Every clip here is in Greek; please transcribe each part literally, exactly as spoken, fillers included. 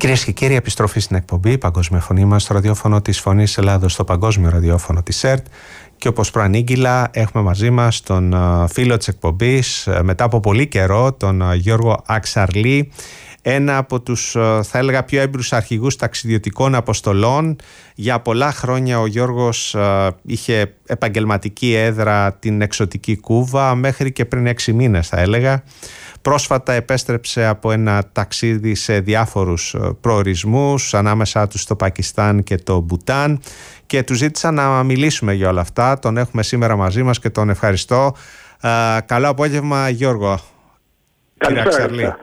Κυρίες και κύριοι, επιστροφή στην εκπομπή η Παγκόσμια Φωνή μας στο ραδιόφωνο της Φωνής Ελλάδος, στο παγκόσμιο ραδιόφωνο της ΕΡΤ. Και όπως προανήγγυλα, έχουμε μαζί μας τον φίλο της εκπομπής μετά από πολύ καιρό, τον Γιώργο Αξαρλή, ένα από τους, θα έλεγα, πιο έμπειρους αρχηγούς ταξιδιωτικών αποστολών. Για πολλά χρόνια ο Γιώργος είχε επαγγελματική έδρα την εξωτική Κούβα, μέχρι και πριν έξι μήνες θα έλεγα. Πρόσφατα επέστρεψε από ένα ταξίδι σε διάφορους προορισμούς, ανάμεσά τους το Πακιστάν και το Μπουτάν, και του ζήτησα να μιλήσουμε για όλα αυτά. Τον έχουμε σήμερα μαζί μας και τον ευχαριστώ. Uh, καλό απόγευμα, Γιώργο. Καλησπέρα.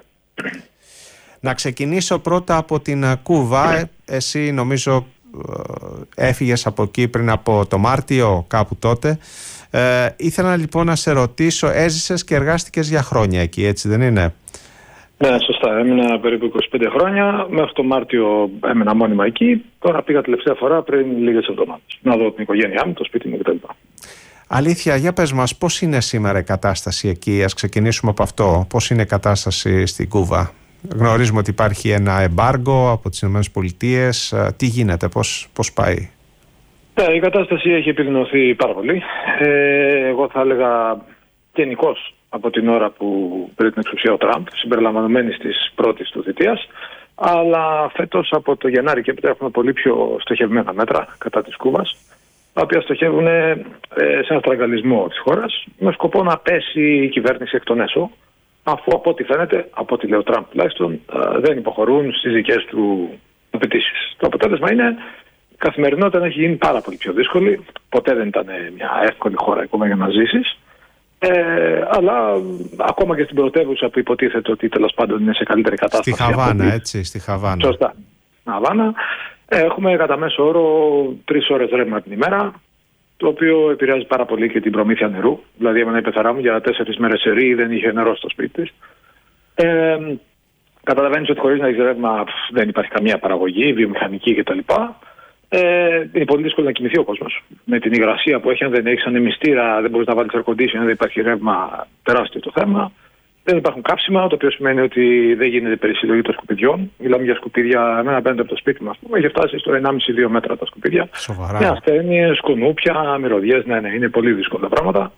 Να ξεκινήσω πρώτα από την Κούβα. Εσύ νομίζω έφυγες από εκεί πριν από το Μάρτιο, κάπου τότε. Ε, ήθελα λοιπόν να σε ρωτήσω, έζησες και εργάστηκες για χρόνια εκεί, έτσι δεν είναι? Ναι, σωστά. Έμεινα περίπου είκοσι πέντε χρόνια. Μέχρι το Μάρτιο έμενα μόνιμα εκεί. Τώρα πήγα τελευταία φορά πριν λίγες εβδομάδες να δω την οικογένειά μου, το σπίτι μου κτλ. Αλήθεια, για πες μας, πώς είναι σήμερα η κατάσταση εκεί? Ας ξεκινήσουμε από αυτό. Πώς είναι η κατάσταση στην Κούβα? Γνωρίζουμε ότι υπάρχει ένα εμπάργκο από τις ΗΠΑ. Τι γίνεται, πώς, πώς πάει? Ναι, η κατάσταση έχει επιδεινωθεί πάρα πολύ. Ε, εγώ θα έλεγα γενικώς από την ώρα που πήρε την εξουσία ο Τραμπ, συμπεριλαμβανομένης της πρώτης του θητείας. Αλλά φέτος από το Γενάρη και έπειτα έχουμε πολύ πιο στοχευμένα μέτρα κατά της Κούβας, τα οποία στοχεύουν ε, σε ένα στραγγαλισμό της χώρας, με σκοπό να πέσει η κυβέρνηση εκ των έσω, αφού από ό,τι φαίνεται, από ό,τι λέει ο Τραμπ τουλάχιστον, δεν υποχωρούν στις δικές του απαιτήσεις. Το αποτέλεσμα είναι η καθημερινότητα να έχει γίνει πάρα πολύ πιο δύσκολη. Ποτέ δεν ήταν μια εύκολη χώρα ακόμα για να ζήσεις. Ε, αλλά ακόμα και στην πρωτεύουσα που υποτίθεται ότι τέλος πάντων είναι σε καλύτερη κατάσταση. Στη Χαβάνα, από... έτσι, στη Χαβάνα. Σωστά. Στην Χαβάνα. Ε, έχουμε κατά μέσο όρο τρεις ώρες ρεύμα την ημέρα, το οποίο επηρεάζει πάρα πολύ και την προμήθεια νερού. Δηλαδή, εμένα η πεθαρά μου για τέσσερις μέρες σερί δεν είχε νερό στο σπίτι της. Ε, Καταλαβαίνεις ότι χωρίς να έχει ρεύμα δεν υπάρχει καμία παραγωγή, βιομηχανική κτλ. Ε, είναι πολύ δύσκολο να κοιμηθεί ο κόσμος. Με την υγρασία που έχει, αν δεν έχει ανεμιστήρα, δεν μπορεί να βάλει air condition, αν δεν υπάρχει ρεύμα, τεράστιο το θέμα. Δεν υπάρχουν κάψιμα, το οποίο σημαίνει ότι δεν γίνεται περισυλλογή των σκουπιδιών. Μιλάμε για σκουπίδια, εμένα πέντε από το σπίτι μας. Έχει φτάσει στο ενάμιση με δύο μέτρα τα σκουπίδια. Σοβαρά. Με ασθένειες, κουνούπια, μυρωδιές, ναι, ναι, είναι πολύ δύσκολα πράγματα.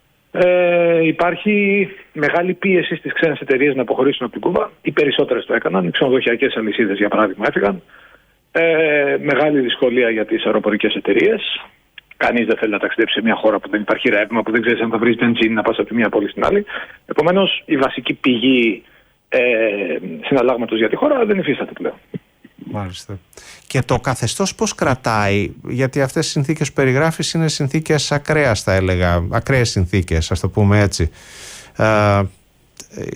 Ε, υπάρχει μεγάλη πίεση στις ξένες εταιρείες να αποχωρήσουν από την Κούβα. Οι περισσότερες το έκαναν. Οι ξενοδοχειακές αλυσίδες, για παράδειγμα, έφυγαν. Ε, μεγάλη δυσκολία για τις αεροπορικές εταιρείες. Κανείς δεν θέλει να ταξιδέψει σε μια χώρα που δεν υπάρχει ρεύμα, που δεν ξέρει αν θα βρει βενζίνη να πας από τη μία πόλη στην άλλη. Επομένως, η βασική πηγή ε, συναλλάγματος για τη χώρα δεν υφίσταται πλέον. Μάλιστα. Και το καθεστώς πώς κρατάει? Γιατί αυτές οι συνθήκες που περιγράφεις είναι συνθήκες ακραίας, θα έλεγα. Ακραίες συνθήκες, ας το πούμε έτσι. Ε, ε,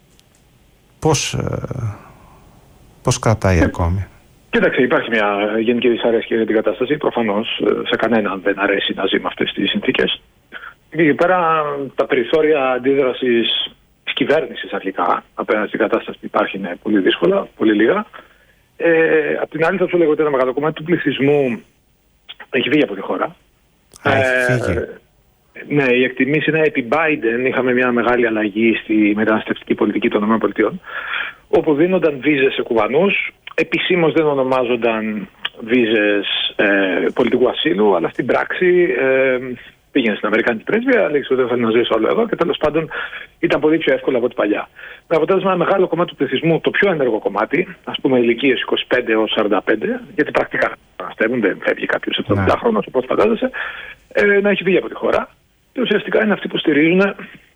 πώς, ε, πώς κρατάει ε. ακόμη? Κοίταξε, υπάρχει μια γενική δυσαρέσκεια για την κατάσταση. Προφανώς σε κανέναν δεν αρέσει να ζει με αυτές τις συνθήκες. Και εκεί πέρα τα περιθώρια αντίδρασης της κυβέρνησης αρχικά απέναντι στην κατάσταση που υπάρχει είναι πολύ δύσκολα, πολύ λίγα. Ε, απ' την άλλη θα σου λέγω ότι ένα μεγάλο κομμάτι του πληθυσμού έχει φύγει από τη χώρα. Α, έχει φύγει. Ε, ναι, οι εκτιμήσεις είναι επί Biden είχαμε μια μεγάλη αλλαγή στη μεταναστευτική πολιτική των ΗΠΑ, όπου δίνονταν βίζες σε Κουβανούς. Επισήμως δεν ονομάζονταν βίζες ε, πολιτικού ασύλου, αλλά στην πράξη ε, πήγαινε στην Αμερικάνικη πρέσβεια, λέει ότι δεν θέλει να ζήσει όλο εδώ και τέλος πάντων ήταν πολύ πιο εύκολο από ό,τι παλιά. Με αποτέλεσμα ένα μεγάλο κομμάτι του πληθυσμού, το πιο ενεργό κομμάτι, ας πούμε ηλικίες είκοσι πέντε έως σαράντα πέντε, γιατί πρακτικά αναστεύουν, δεν φεύγει κάποιος εβδομήντα χρόνος όπως φαντάζεσαι, ε, να έχει βγει από τη χώρα. Και ουσιαστικά είναι αυτοί που στηρίζουν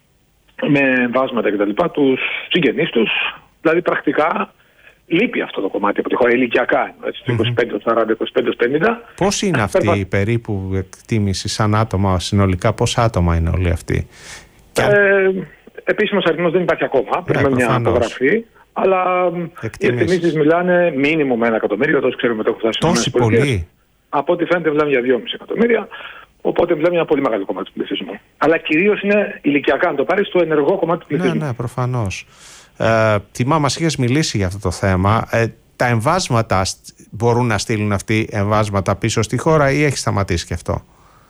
με βάσματα κτλ. Τους συγγενείς τους, δηλαδή πρακτικά. Λείπει αυτό το κομμάτι από τη χώρα, ηλικιακά, έτσι, το είκοσι πέντε, σαράντα, είκοσι πέντε, πενήντα. Πώς είναι αυτή η περίπου εκτίμηση σαν άτομα συνολικά, πόσα άτομα είναι όλοι αυτοί? Ε, επίσημος αριθμός δεν υπάρχει ακόμα, πρέπει με μια απογραφή, αλλά οι εκτιμήσεις μιλάνε μήνυμο με ένα εκατομμύριο, τόσο ξέρουμε ότι έχουν φτάσει. Τόσοι πολλοί? Από ό,τι φαίνεται μιλάμε για δυόμισι εκατομμύρια, οπότε μιλάμε για ένα πολύ μεγάλο κομμάτι του πληθυσμού. Αλλά κυρίως είναι ηλικιακά, αν το πάρεις, το ενεργό κομμάτι του πληθυσμού. Ναι, ναι, προφανώς. Ε, Τιμά, μας είχες μιλήσει για αυτό το θέμα. Ε, τα εμβάσματα μπορούν να στείλουν αυτοί εμβάσματα πίσω στη χώρα ή έχει σταματήσει και αυτό?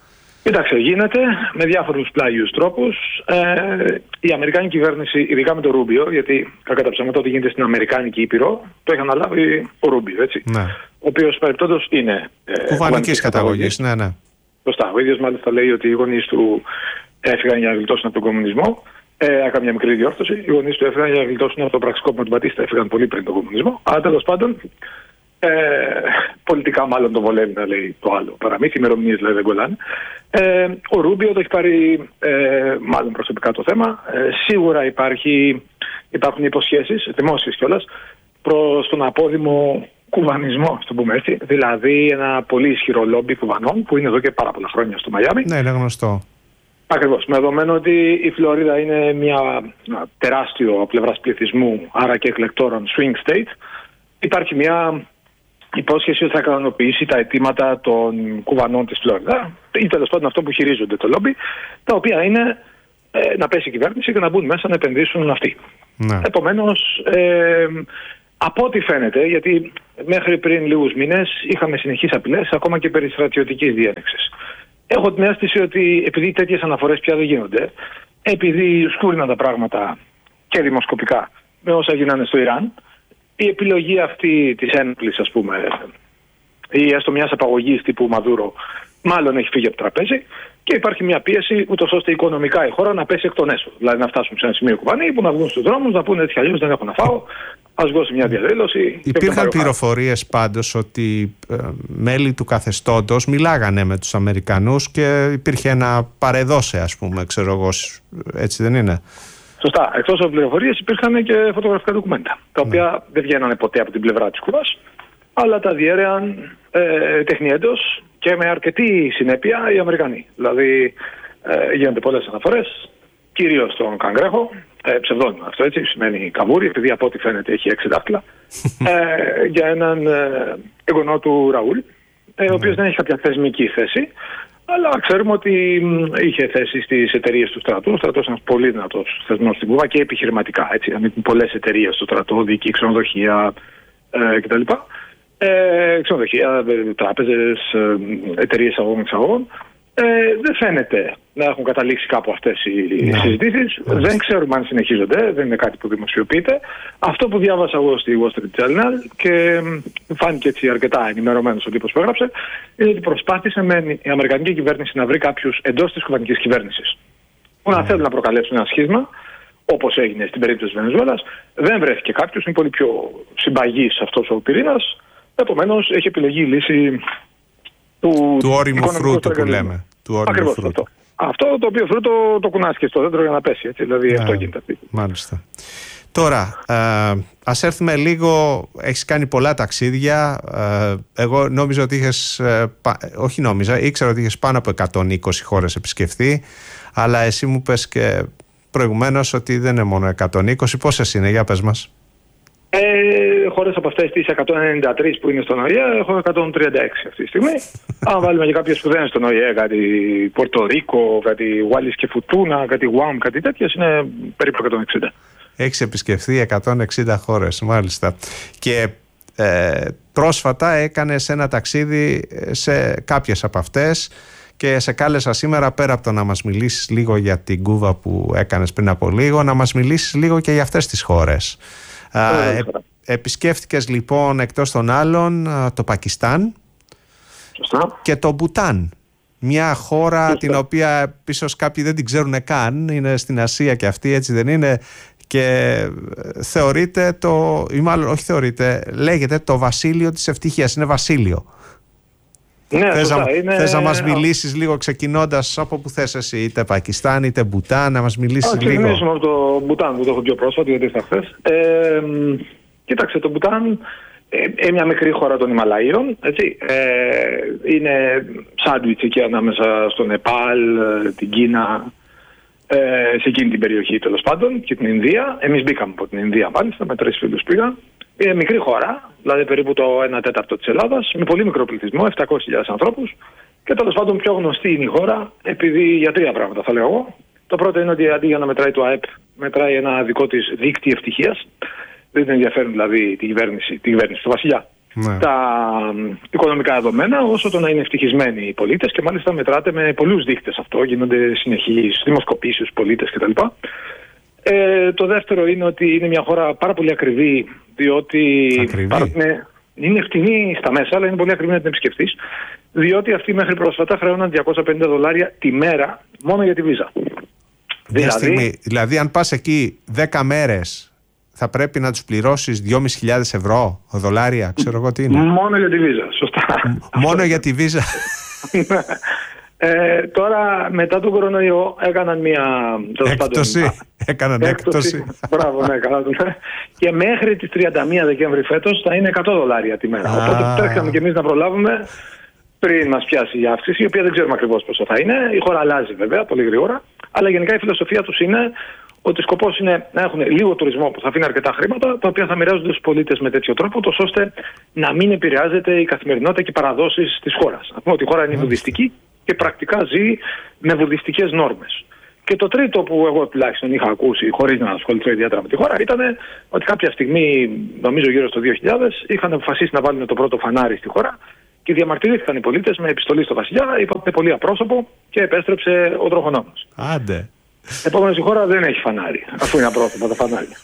Κοίταξε, γίνεται με διάφορους πλάγιους τρόπους. Ε, η Αμερικάνικη κυβέρνηση, ειδικά με το Ρούμπιο, γιατί κατά τα ψέματα ό,τι γίνεται στην Αμερικάνικη Ήπειρο, το έχει αναλάβει ο Ρούμπιο, έτσι. Ναι. Ο οποίος παρεπτόντως είναι ε, κουβανικής καταγωγής. Ναι, ναι. Σωστά. Ο ίδιος μάλιστα λέει ότι οι γονείς του έφυγαν για να γλιτώσουν από τον κομμουνισμό. Ε, Έκανα μια μικρή διόρθωση. Οι γονείς του έφυγαν για να γλιτώσουν από το πραξικόπημα του Μπατίστα. Έφυγαν πολύ πριν τον κομμουνισμό. Αλλά τέλος πάντων, ε, πολιτικά μάλλον το βολεύει να λέει το άλλο παραμύθι. Οι ημερομηνίες δηλαδή δεν κολλάνε. Ε, ο Ρούμπιο το έχει πάρει ε, μάλλον προσωπικά το θέμα. Ε, σίγουρα υπάρχει, υπάρχουν υποσχέσεις, δημόσιες κιόλας, προς τον απόδημο κουβανισμό, στο πούμε έτσι. Δηλαδή ένα πολύ ισχυρό λόμπι κουβανών που είναι εδώ και πάρα πολλά χρόνια στο Μαϊάμι. Ναι, είναι γνωστό. Ακριβώς. Με δεδομένο ότι η Φλωρίδα είναι μια τεράστιο από πλευράς πληθυσμού, άρα και εκλεκτόρων swing state, υπάρχει μια υπόσχεση ότι θα κανονοποιήσει τα αιτήματα των κουβανών της Φλωρίδα ή τέλος πάντων αυτό που χειρίζονται το λόμπι, τα οποία είναι ε, να πέσει η κυβέρνηση και να μπουν μέσα να επενδύσουν αυτοί. Ναι. Επομένως, ε, από ό,τι φαίνεται, γιατί μέχρι πριν λίγους μήνες είχαμε συνεχείς απειλές ακόμα και περί στρατιωτικής διένεξης. Έχω την αίσθηση ότι επειδή τέτοιες αναφορές πια δεν γίνονται, επειδή σκούριναν τα πράγματα και δημοσκοπικά με όσα γίνανε στο Ιράν, η επιλογή αυτή της ένοπλης, ας πούμε, ή έστω μιας απαγωγής τύπου Μαδούρο, μάλλον έχει φύγει από το τραπέζι και υπάρχει μια πίεση ούτως ώστε οικονομικά η χώρα να πέσει εκ των έσω. Δηλαδή να φτάσουν σε ένα σημείο κουβανοί που να βγουν στους δρόμους, να πούνε έτσι αλλιώς δεν έχω να φάω, ας βγω σε μια διαδήλωση. Υπήρχαν πληροφορίες πάντως ότι ε, μέλη του καθεστώτος μιλάγανε με τους Αμερικανούς και υπήρχε ένα παρεδώσε, ας πούμε, ξέρω εγώ, έτσι δεν είναι? Σωστά. Εκτός από πληροφορίες υπήρχαν και φωτογραφικά ντοκουμέντα, τα οποία ναι. δεν βγαίνανε ποτέ από την πλευρά της Κούβας, αλλά τα διέρεαν ε, τεχνιέντος και με αρκετή συνέπεια οι Αμερικανοί. Δηλαδή ε, γίνονται πολλές αναφορές, κυρίως στον Καγκρέχο, ε, ψευδόνυμο αυτό έτσι, σημαίνει καβούρι, επειδή από ό,τι φαίνεται έχει έξι δάχτυλα, ε, για έναν ε, εγγονό του Ραούλ, ε, ο οποίος δεν έχει κάποια θεσμική θέση, αλλά ξέρουμε ότι είχε θέση στις εταιρείες του στρατού. Ο στρατός είναι ένας πολύ δυνατός θεσμός στην Κούβα και επιχειρηματικά. Έτσι, ανήκουν πολλές εταιρείες στο στρατό, δίκη, ξενοδοχεία ε, κτλ. Ε, ξενοδοχεία, τράπεζες, εταιρείες αγωγών-εξαγωγών. Ε, δεν φαίνεται να έχουν καταλήξει κάπου αυτές οι ναι. συζητήσεις. Ναι. Δεν ξέρουμε αν συνεχίζονται, δεν είναι κάτι που δημοσιοποιείται. Αυτό που διάβασα εγώ στη Wall Street Journal και φάνηκε έτσι αρκετά ενημερωμένος ο τύπος που έγραψε, είναι ότι προσπάθησε με η Αμερικανική κυβέρνηση να βρει κάποιους εντός της κουβανικής κυβέρνησης που να ναι. θέλουν να προκαλέσουν ένα σχίσμα, όπως έγινε στην περίπτωση της Βενεζουέλας. Δεν βρέθηκε κάποιος, είναι πολύ πιο συμπαγής αυτός ο πυρήνας. Επομένως, έχει επιλεγεί η λύση του, του όριμου φρούτου που λέμε. Του όριμου φρούτου. Αυτό. αυτό το οποίο φρούτο το κουνάσκει στο δέντρο για να πέσει. Έτσι, δηλαδή yeah, αυτό γίνεται. Μάλιστα. Τώρα, ε, ας έρθουμε λίγο, έχεις κάνει πολλά ταξίδια. Ε, εγώ νόμιζα ότι είχες, ε, πα, όχι νόμιζα, ήξερα ότι είχες πάνω από εκατόν είκοσι χώρες επισκεφθεί, αλλά εσύ μου πες και προηγουμένως ότι δεν είναι μόνο εκατόν είκοσι. Πόσες είναι, για πες μας. Ε, χώρες από αυτές τις εκατόν ενενήντα τρεις που είναι στον ΟΗΕ, έχω εκατόν τριάντα έξι αυτή τη στιγμή. Αν βάλουμε και κάποιες που δεν είναι στον ΟΗΕ, κάτι Πορτορίκο, κάτι Γουάλις και Φουτούνα, κάτι Γουάμ, κάτι τέτοιες, είναι περίπου εκατόν εξήντα. Έχεις επισκεφθεί εκατόν εξήντα χώρες, μάλιστα. Και ε, πρόσφατα έκανες ένα ταξίδι σε κάποιες από αυτές και σε κάλεσα σήμερα, πέρα από το να μας μιλήσεις λίγο για την Κούβα που έκανες πριν από λίγο, να μας μιλήσεις λίγο και για αυτές τις χώρες. Ε, επισκέφτηκες λοιπόν εκτός των άλλων το Πακιστάν. Σωστά. Και το Μπουτάν, μια χώρα Σωστά. την οποία ίσως κάποιοι δεν την ξέρουν καν, είναι στην Ασία και αυτή, έτσι δεν είναι, και θεωρείται το, ή μάλλον όχι θεωρείται, λέγεται το βασίλειο της ευτυχίας, είναι βασίλειο. Ναι, θες, σωστά, να, είναι... θες να μας μιλήσεις λίγο ξεκινώντας από που θες εσύ, είτε Πακιστάν είτε Μπουτάν, να μας μιλήσεις λίγο. Ας ξεκινήσουμε από το Μπουτάν που το έχω πιο πρόσφατα, γιατί ήρθα χθες. Ε, κοίταξε, το Μπουτάν ε, μια μικρή χώρα των Ιμαλαίων, έτσι, ε, είναι σάντουιτς εκεί ανάμεσα στο Νεπάλ, την Κίνα, ε, σε εκείνη την περιοχή τέλος πάντων, και την Ινδία. Εμείς μπήκαμε από την Ινδία μάλιστα, με τρεις φίλους πήγαν. Είναι μικρή χώρα, δηλαδή περίπου το ένα τέταρτο της Ελλάδας, με πολύ μικρό πληθυσμό, επτακόσιες χιλιάδες ανθρώπους. Και τέλος πάντων πιο γνωστή είναι η χώρα, επειδή για τρία πράγματα θα λέω εγώ. Το πρώτο είναι ότι αντί για να μετράει το ΑΕΠ, μετράει ένα δικό της δίκτυο ευτυχίας. Δεν την ενδιαφέρουν δηλαδή την κυβέρνηση, την κυβέρνηση του βασιλιά. ναι. τα οικονομικά δεδομένα, όσο το να είναι ευτυχισμένοι οι πολίτες, και μάλιστα μετράται με πολλούς δείκτες αυτό, γίνονται συνεχείς δημοσκοπήσεις στους πολίτες κτλ. Ε, το δεύτερο είναι ότι είναι μια χώρα πάρα πολύ ακριβή, διότι ακριβή. είναι, είναι φτηνή στα μέσα, αλλά είναι πολύ ακριβή να την επισκεφτείς, διότι αυτοί μέχρι πρόσφατα χρεώναν διακόσια πενήντα δολάρια τη μέρα μόνο για τη βίζα. Δηλαδή, στιγμή, δηλαδή αν πας εκεί δέκα μέρες θα πρέπει να τους πληρώσεις δυόμισι χιλιάδες ευρώ, δολάρια, ξέρω εγώ τι είναι. Μόνο για τη βίζα, σωστά. Μόνο για τη βίζα. Ε, τώρα μετά τον κορονοϊό έκαναν μια έκπτωση. Πάντων, έκαναν έκπτωση. Μπράβο, ναι, καλά. Και μέχρι τις τριάντα μία Δεκέμβρη φέτος θα είναι εκατό δολάρια τη μέρα. Ah. Οπότε τρέξαμε κι εμείς να προλάβουμε πριν μας πιάσει η αύξηση, η οποία δεν ξέρουμε ακριβώς πόσο θα είναι. Η χώρα αλλάζει βέβαια πολύ γρήγορα. Αλλά γενικά η φιλοσοφία τους είναι ότι σκοπός είναι να έχουν λίγο τουρισμό που θα αφήνει αρκετά χρήματα, τα οποία θα μοιράζονται στους πολίτες με τέτοιο τρόπο, τόσο ώστε να μην επηρεάζεται η καθημερινότητα και οι παραδόσεις της χώρας. Να πούμε ότι η χώρα είναι βουδιστική και πρακτικά ζει με βουδιστικές νόρμες. Και το τρίτο που εγώ τουλάχιστον είχα ακούσει, χωρίς να ασχοληθώ ιδιαίτερα με τη χώρα, ήταν ότι κάποια στιγμή, νομίζω γύρω στο δύο χιλιάδες, είχαν αποφασίσει να βάλουν το πρώτο φανάρι στη χώρα και διαμαρτυρήθηκαν οι πολίτες με επιστολή στο βασιλιά, είπαν ότι είναι πολύ απρόσωπο και επέστρεψε ο τροχονόμος. Άντε. Επομένως η χώρα δεν έχει φανάρι, αφού είναι απρόσωπα τα φανάρια.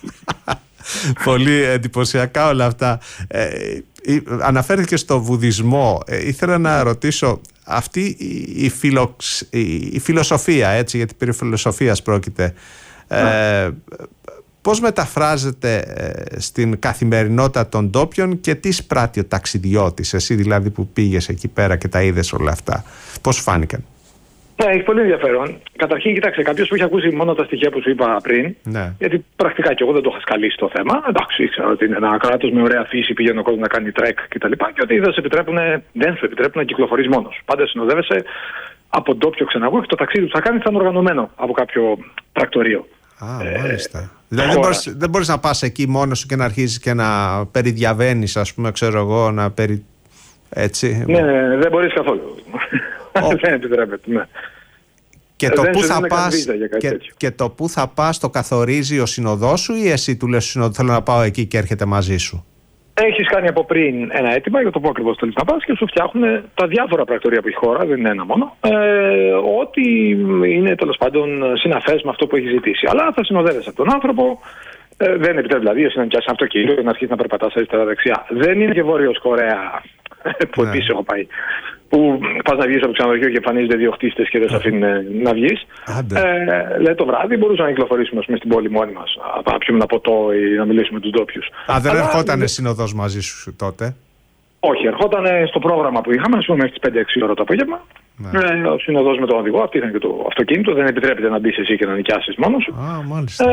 Πολύ εντυπωσιακά όλα αυτά. Ε, αναφέρθηκε στο βουδισμό. Ε, ήθελα να ρωτήσω, αυτή η, φιλοξ, η, η φιλοσοφία, έτσι, γιατί περί φιλοσοφίας πρόκειται, ε, πώς μεταφράζεται ε, στην καθημερινότητα των ντόπιων και τι σπράττει ο ταξιδιώτης, εσύ δηλαδή που πήγες εκεί πέρα και τα είδες όλα αυτά, πώς φάνηκαν? Ναι, έχει πολύ ενδιαφέρον. Καταρχήν, κοιτάξτε, κάποιος που έχει ακούσει μόνο τα στοιχεία που σου είπα πριν, ναι. γιατί πρακτικά και εγώ δεν το είχα σκαλίσει το θέμα. Εντάξει, ήξερα ότι είναι ένα κράτος με ωραία φύση, πήγαινε ο κόσμος να κάνει τρεκ κτλ. Και, και ότι δεν σου επιτρέπουν, δεν σου επιτρέπουν να κυκλοφορείς μόνος. Πάντα συνοδεύεσαι από ντόπιο ξεναγό και το ταξίδι που θα κάνει θα είναι οργανωμένο από κάποιο πρακτορείο. Α, ε, μάλιστα. Δηλαδή δεν μπορείς, δεν μπορείς να πας εκεί μόνος σου και να αρχίσεις και να περιδιαβαίνεις, ας πούμε, ξέρω εγώ, να περι... έτσι. Ναι, δεν μπορείς καθόλου. Oh. Δεν επιτρέπεται, ναι. Και το, που θα πας, και, και το που θα πας το καθορίζει ο συνοδός σου ή εσύ του λες συνοδό, θέλω να πάω εκεί και έρχεται μαζί σου? Έχεις κάνει από πριν ένα αίτημα για το πού ακριβώς θέλεις να πας και σου φτιάχνουν τα διάφορα πρακτορεία που έχει η χώρα, δεν είναι ένα μόνο, ε, ότι είναι τέλος πάντων συναφές με αυτό που έχει ζητήσει. Αλλά θα συνοδεύεσαι από τον άνθρωπο, ε, δεν επιτρέπει δηλαδή εσύ να νοικιάσεις αυτοκίνητο και να αρχίσεις να περπατάς αριστερά-δεξιά. Δεν είναι και Βόρειος Κορέα που επίσης έχω πάει, που πας να βγεις από το ξενοδοχείο και εμφανίζονται δύο χτίστες και δεν σε αφήνουν να βγεις. Ε, λέει το βράδυ μπορούσαμε να κυκλοφορήσουμε στην πόλη μόνοι μας, να πιούμε ένα ποτό ή να μιλήσουμε με τους ντόπιους. Α, δεν Αλλά... ερχότανε συνοδός μαζί σου τότε? Όχι, ερχόταν στο πρόγραμμα που είχαμε, ας πούμε, μέχρι τις πέντε έξι ώρα το απόγευμα. Ναι. Ε, ο συνοδός με τον οδηγό, αυτή ήταν και το αυτοκίνητο, δεν επιτρέπεται να μπεις εσύ και να νοικιάσεις μόνος σου. Α, μάλιστα. Ε,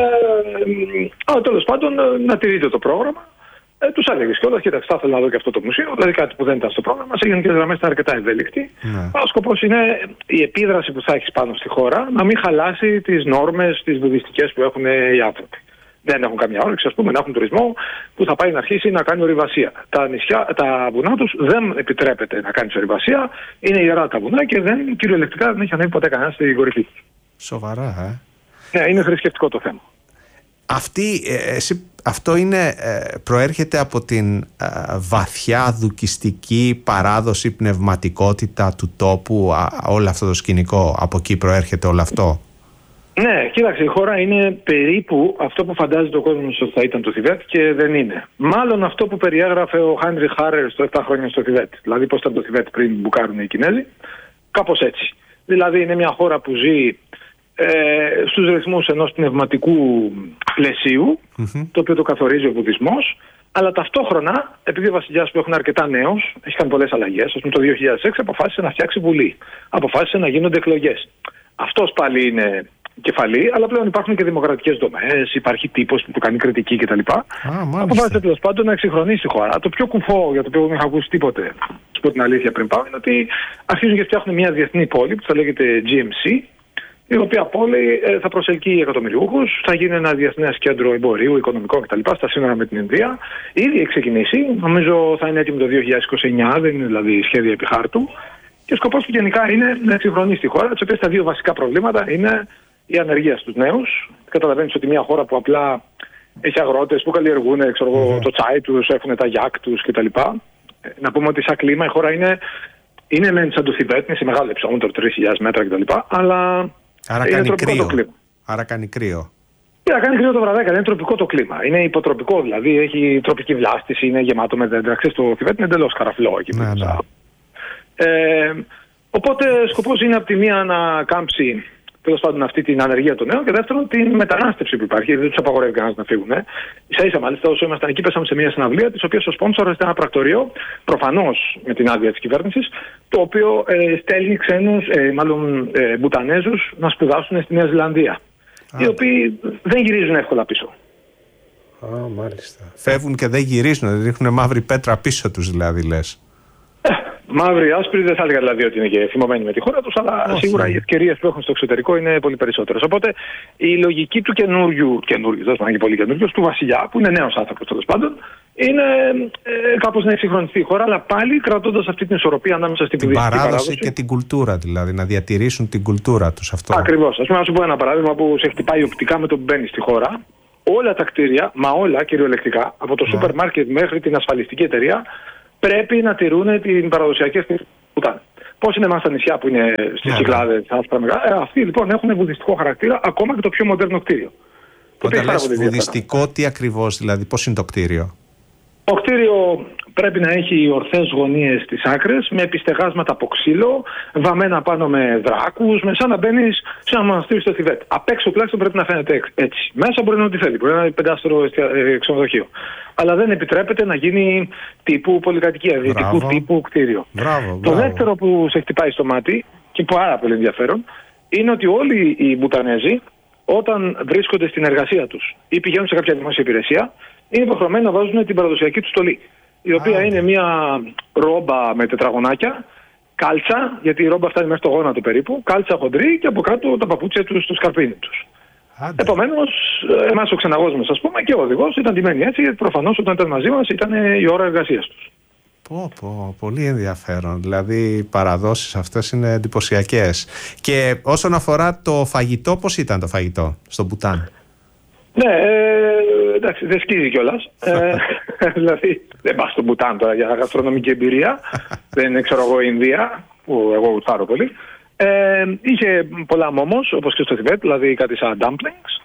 αλλά τέλος πάντων να τηρείτε το πρόγραμμα. Ε, τους έλεγες κιόλας, κοίταξε, θα ήθελα να δω και αυτό το μουσείο, δηλαδή κάτι που δεν ήταν στο πρόγραμμα. Σε γενικές γραμμές ήταν αρκετά ευέλικτη. Ναι. Ο σκοπός είναι η επίδραση που θα έχεις πάνω στη χώρα να μην χαλάσει τις νόρμες, τις βουδιστικές που έχουν οι άνθρωποι. Δεν έχουν καμιά όρεξη, ας πούμε, να έχουν τουρισμό που θα πάει να αρχίσει να κάνει ορειβασία. Τα, νησιά, τα βουνά τους δεν επιτρέπεται να κάνει ορειβασία, είναι ιερά τα βουνά και δεν, κυριολεκτικά δεν έχει ανέβει ποτέ κανένα στην κορυφή. Σοβαρά, ε. Ναι, είναι θρησκευτικό το θέμα. Αυτή, εσύ, αυτό είναι, προέρχεται από την βαθιά δουκιστική παράδοση, πνευματικότητα του τόπου, όλο αυτό το σκηνικό, από εκεί προέρχεται όλο αυτό? Ναι, κοίταξε, η χώρα είναι περίπου αυτό που φαντάζεται ο κόσμος ότι θα ήταν το Θιβέτ και δεν είναι. Μάλλον αυτό που περιέγραφε ο Χάινρι Χάρερ στο επτά χρόνια στο Θιβέτ. Δηλαδή πώς ήταν το Θιβέτ πριν μπουκάρουν οι Κινέζοι. Κάπως έτσι. Δηλαδή είναι μια χώρα που ζει ε, στους ρυθμούς ενός πνευματικού πλαισίου, mm-hmm. το οποίο το καθορίζει ο βουδισμός, αλλά ταυτόχρονα, επειδή ο βασιλιάς που έχουν αρκετά νέος, έχει κάνει πολλές αλλαγές, ας πούμε το δύο χιλιάδες έξι αποφάσισε να φτιάξει βουλή. Αποφάσισε να γίνονται εκλογές. Αυτός πάλι είναι κεφαλή, αλλά πλέον υπάρχουν και δημοκρατικές δομές, υπάρχει τύπος που του κάνει κριτική κτλ. Αποφάσισε τέλος πάντων να εξυγχρονίσει τη χώρα. Το πιο κουφό, για το οποίο δεν είχα ακούσει τίποτε, από την αλήθεια πριν πάω, είναι ότι αρχίζουν και φτιάχνουν μια διεθνή πόλη που θα λέγεται τζι εμ σι, η οποία πόλη ε, θα προσελκύει εκατομμυριούχους, θα γίνει ένα διεθνές κέντρο εμπορίου, οικονομικών κτλ. Στα σύνορα με την Ινδία. Ήδη έχει ξεκινήσει, νομίζω θα είναι έτοιμη το δύο χιλιάδες είκοσι εννιά, δεν είναι δηλαδή σχέδια επί χάρτου. Και ο σκοπός του γενικά είναι να εξυγχρονίσει τη χώρα, τις οποίες τα δύο βασικά προβλήματα είναι η ανεργία στους νέους. Καταλαβαίνεις ότι μια χώρα που απλά έχει αγρότες που καλλιεργούν ξέρω, mm-hmm. το τσάι τους, έχουν τα γιάκ τους κτλ. Να πούμε ότι σαν κλίμα η χώρα είναι, είναι μεν σαν το Θιβέτ, είναι σε μεγάλο υψόμετρο, τρεις χιλιάδες μέτρα κτλ. Αλλά άρα είναι κάνει τροπικό κρύο. το κλίμα. Άρα κάνει κρύο. Yeah, κάνει κρύο το βραδάκι, είναι τροπικό το κλίμα. Είναι υποτροπικό, δηλαδή έχει τροπική βλάστηση, είναι γεμάτο με δέντρα. Ξέρεις, το Θιβέτ είναι εντελώς καραφλό εκεί. Ναι, ναι. Ε, οπότε σκοπός είναι από τη μία να κάμψει τέλος πάντων αυτή την ανεργία των νέων και δεύτερον την μετανάστευση που υπάρχει. Δεν τους απαγορεύει κανένας να φύγουν. Ε. Ίσα ίσα μάλιστα όσο ήμασταν εκεί πέσαμε σε μια συναυλία της οποίας ο σπόνσορ ήταν ένα πρακτορείο, προφανώς με την άδεια της κυβέρνησης, το οποίο ε, στέλνει ξένους, ε, μάλλον ε, Μπουτανέζους να σπουδάσουν στη Νέα Ζηλανδία. Οι οποίοι δεν γυρίζουν εύκολα πίσω. Α, μάλιστα. Φεύγουν και δεν γυρίζουν, δεν ρίχνουν μαύρη πέτρα πίσω τους δηλαδή, λες. Ε, μαύρη, άσπρη δεν θα έλεγα δηλαδή ότι είναι και θυμωμένοι με τη χώρα τους, αλλά όχι, σίγουρα οι ευκαιρίες που έχουν στο εξωτερικό είναι πολύ περισσότερες. Οπότε η λογική του καινούριου, καινούριου, δεν είναι και πολύ καινούριο, του βασιλιά, που είναι νέος άνθρωπος τέλος πάντων, είναι ε, κάπως να εξυγχρονιστεί η χώρα, αλλά πάλι κρατώντας αυτή την ισορροπία ανάμεσα στην την παράδοση, παράδοση και την κουλτούρα, δηλαδή να διατηρήσουν την κουλτούρα τους. Αυτό. Ακριβώς. Ας πούμε, να σου πω ένα παράδειγμα που σε χτυπάει οπτικά με το που μπαίνει στη χώρα. Όλα τα κτίρια, μα όλα κυριολεκτικά, από το σούπερ μάρκετ μέχρι την ασφαλιστική εταιρεία, πρέπει να τηρούν την παραδοσιακή αισθητική που ήταν. Πώς είναι εμάς στα νησιά που είναι στις Κυκλάδες, άσπρα μεγάλα. Ε, αυτοί λοιπόν έχουν βουδιστικό χαρακτήρα, ακόμα και το πιο μοντέρνο κτίριο. Όταν λες βουδιστικό, τι ακριβώς, δηλαδή, πώς είναι το κτίριο? Το κτίριο πρέπει να έχει ορθές γωνίες στις άκρες, με επιστεγάσματα από ξύλο, βαμμένα πάνω με δράκους, με σαν να μπαίνεις σε ένα μοναστήρι στο Θιβέτ. Απ' έξω τουλάχιστον πρέπει να φαίνεται έτσι. Μέσα μπορεί να είναι ό,τι θέλει, μπορεί να είναι πεντάστερο ξενοδοχείο. Αλλά δεν επιτρέπεται να γίνει τύπου πολυκατοικία, δυτικού τύπου κτίριο. Μπράβο, το μπράβο. δεύτερο που σε χτυπάει στο μάτι, και πάρα πολύ ενδιαφέρον, είναι ότι όλοι οι Μπουτανέζοι, όταν βρίσκονται στην εργασία τους ή πηγαίνουν σε κάποια δημόσια υπηρεσία, είναι υποχρεωμένοι να βάζουν την παραδοσιακή του στολή. Η οποία ah, είναι μια ρόμπα με τετραγωνάκια, κάλτσα, γιατί η ρόμπα φτάνει μέχρι το γόνατο περίπου, κάλτσα χοντρή και από κάτω τα παπούτσια τους στο σκαρπίνι τους. Επομένως, εμάς ο ξεναγός μας, ας πούμε, και ο οδηγός ήταν ντυμένοι έτσι, γιατί προφανώς όταν ήταν μαζί μας ήταν η ώρα εργασίας τους. Πω, πω, πολύ ενδιαφέρον. Δηλαδή οι παραδόσεις αυτές είναι εντυπωσιακές. Και όσον αφορά το φαγητό, πώς ήταν το φαγητό στο Μπουτάν? Ναι, ε, εντάξει, δεν σκίζει κιόλας. ε, δηλαδή, δεν πας στο Μπουτάν τώρα για γαστρονομική εμπειρία. Δεν είναι, ξέρω εγώ, η Ινδία, που εγώ γουστάρω πολύ. Ε, είχε πολλά μόμος, όπως και στο Θιβέτ, δηλαδή κάτι σαν dumplings.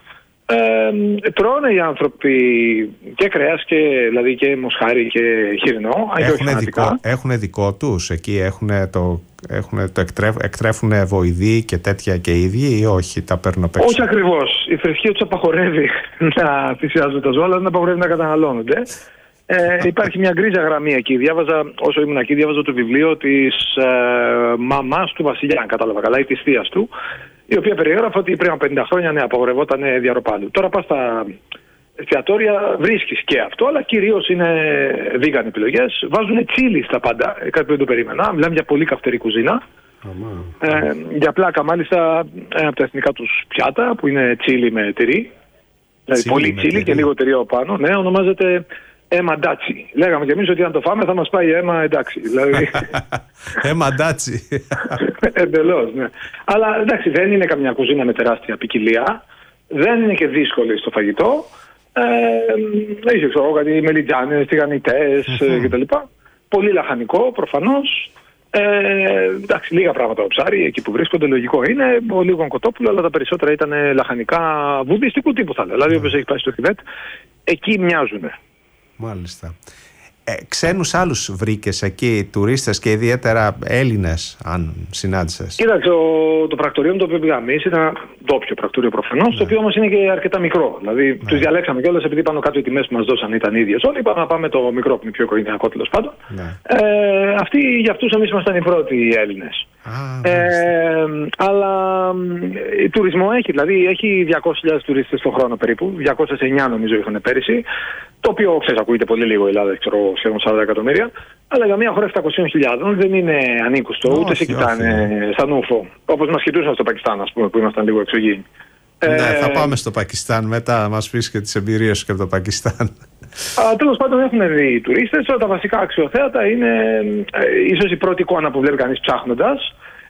Ε, τρώνε οι άνθρωποι και κρέας και, δηλαδή και μοσχάρι και χοιρινό. Έχουν δικό, έχουν δικό τους εκεί, έχουν το, έχουν το εκτρέφ, εκτρέφουν βοηδοί και τέτοια και οι ίδιοι ή όχι, τα παίρνουν απ' έξω? Όχι ακριβώς. Η θρησκεία τους απαγορεύει να θυσιάζουν τα ζώα, αλλά δεν απαγορεύει να καταναλώνονται. Ε, υπάρχει μια γκρίζα γραμμή εκεί. Διάβαζα, όσο ήμουν εκεί, διάβαζα το βιβλίο της ε, μαμάς του βασιλιά, αν κατάλαβα καλά, ή της θείας του, η οποία περιγράφει ότι πριν από πενήντα χρόνια ναι, απαγορευόταν διαρροπάλου. Τώρα πας στα εστιατόρια, βρίσκεις και αυτό, αλλά κυρίως είναι vegan επιλογές. Βάζουν τσίλι στα πάντα, κάτι που δεν το περίμενα. Μιλάμε για πολύ καυτερή κουζίνα. Ε, για πλάκα, μάλιστα, ένα από τα εθνικά τους πιάτα που είναι τσίλι με τυρί. Δηλαδή πολύ τσίλι και λίγο τυρί από πάνω. Ναι, ονομάζεται αίμα ντάτσι. Λέγαμε κι εμείς ότι αν το φάμε θα μας πάει αίμα εντάξει. Δηλαδή... αίμα ντάτσι. Εντελώς, ναι. Αλλά εντάξει, δεν είναι καμιά κουζίνα με τεράστια ποικιλία. Δεν είναι και δύσκολη στο φαγητό. Ε, είχε ξέρω κάτι μελιτζάνες, τηγανιτές mm-hmm. κτλ. Πολύ λαχανικό προφανώς. Ε, εντάξει, λίγα πράγματα από ψάρι εκεί που βρίσκονται, λογικό είναι. Λίγο κοτόπουλο, αλλά τα περισσότερα ήταν λαχανικά βουδιστικού τύπου θα λέω. Δηλαδή, όπως έχει πάει στο Θιβέτ, εκεί μοιάζουν. Μάλιστα. Ε, ξένους άλλους βρήκες εκεί, τουρίστες και ιδιαίτερα Έλληνες, αν συνάντησες? Κοίταξε, το πρακτορείο με το οποίο πήγαμε εμείς ήταν ένα ντόπιο πρακτορείο προφανώς, ναι. Το οποίο όμως είναι και αρκετά μικρό. Δηλαδή, ναι. Τους διαλέξαμε κιόλας επειδή πάνω κάτω οι τιμές που μας δώσαν ήταν ίδιες. Όλοι είπαμε να πάμε το μικρό που είναι πιο οικογενειακό τέλος πάντων. Ναι. Ε, αυτοί για αυτούς εμείς ήμασταν οι πρώτοι Έλληνες. Α, ε, αλλά ε, τουρισμό έχει, δηλαδή έχει διακόσιες χιλιάδες τουρίστες το χρόνο περίπου, διακόσιες εννιά νομίζω είχαν πέρυσι, το οποίο ξέρεις ακούγεται πολύ λίγο η Ελλάδα, ξέρω σχεδόν σαράντα εκατομμύρια, αλλά για μια χώρα επτακόσιες χιλιάδες δεν είναι ανήκουστο, όχι, ούτε σε κοιτάνε σαν ούφο, όπως μας κοιτούσαν στο Πακιστάν ας πούμε που ήμασταν λίγο εξωγήινοι. Ναι, ε, θα πάμε στο Πακιστάν μετά, μας πεις και τις εμπειρίες σου και από το Πακιστάν. Τέλος πάντων έχουν δει οι τουρίστες, τα βασικά αξιοθέατα είναι ε, ίσως η πρώτη εικόνα που βλέπει κανείς ψάχνοντας.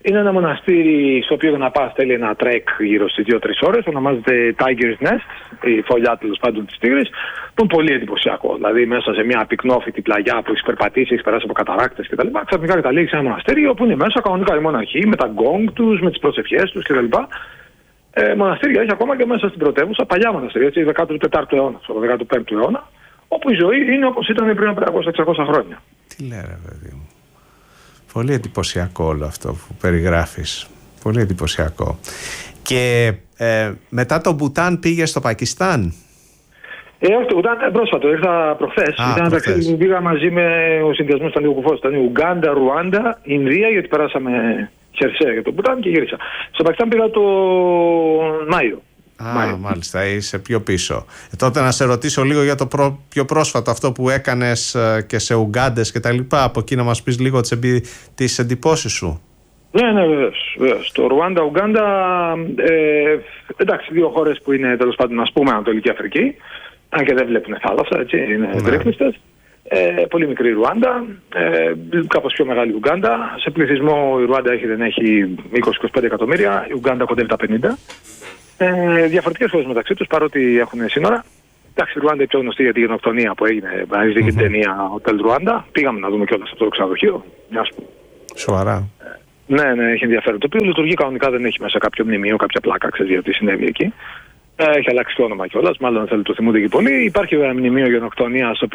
Είναι ένα μοναστήρι στο οποίο να πας θέλει ένα τρέκ γύρω στις δύο τρεις ώρες. Ονομάζεται Tiger's Nest, η φωλιά τέλος πάντων της Τίγρης, που είναι πολύ εντυπωσιακό. Δηλαδή μέσα σε μια πυκνόφυτη πλαγιά που έχεις περπατήσει, έχεις περάσει από καταράκτες κτλ. Ξαφνικά καταλήγεις σε ένα μοναστήρι όπου είναι μέσα κανονικά οι μοναχοί με τα γκόγκ τους, με τις προσευχές τους κτλ. Ε, μοναστήρια έχει ακόμα και μέσα στην πρωτεύουσα, παλιά μοναστήρια, έτσι, δέκατο τέταρτο αιώνα, στο δέκατο πέμπτο αιώνα, όπου η ζωή είναι όπως ήταν πριν από πεντακόσια εξακόσια χρόνια. Τι λέει, ρε παιδί μου. Πολύ εντυπωσιακό όλο αυτό που περιγράφεις. Πολύ εντυπωσιακό. Και ε, μετά το Μπουτάν πήγε στο Πακιστάν. Ε, όχι, το Μπουτάν πρόσφατο, ήρθα προχθές. Ήταν ένα ταξίδι που πήγα μαζί με ο συνδυασμός ήταν λίγο κουφός. Ήταν Ουγκάντα, Ρουάντα, Ινδία, γιατί περάσαμε χερσαία για το Μπουτάν και γύρισα. Στο Πακιστάν πήγα το Μάιο. Α, Μάιο. Μάλιστα, είσαι πιο πίσω. Ε, τότε να σε ρωτήσω λίγο για το προ, πιο πρόσφατο αυτό που έκανες ε, και σε Ουγκάντες και τα λοιπά. Από εκεί να μας πεις λίγο τις, εμπει, τις εντυπώσεις σου. Ναι, ναι, βεβαίως, βεβαίως. Το Ρουάντα, Ουγκάντα, ε, εντάξει, δύο χώρες που είναι τέλος πάντων, ας πούμε, Ανατολική Αφρική, αν και δεν βλέπουν θάλασσα, έτσι, είναι βρύχνιστες. Ε, πολύ μικρή Ρουάντα, ε, κάπως πιο μεγάλη Ουγκάντα. Σε πληθυσμό η Ρουάντα έχει, δεν έχει είκοσι με είκοσι πέντε εκατομμύρια, η Ουγκάντα κοντεύει τα πενήντα. Ε, διαφορετικές χώρες μεταξύ τους, παρότι έχουν σύνορα. Εντάξει, η Ρουάντα είναι πιο γνωστή για τη γενοκτονία που έγινε. Έχει δει και την ταινία Hotel Ρουάντα. Πήγαμε να δούμε κιόλας αυτό το ξενοδοχείο. Σοβαρά. Ναι, ναι, έχει ενδιαφέρον. Το οποίο λειτουργεί κανονικά, δεν έχει μέσα κάποιο μνημείο, κάποια πλάκα, ξέρει γιατί συνέβη εκεί. Ε, έχει αλλάξει το όνομα κιόλας, μάλλον θέλει το θυμούνται και πολύ. Υπάρχει ένα μνημείο γενοκτονίας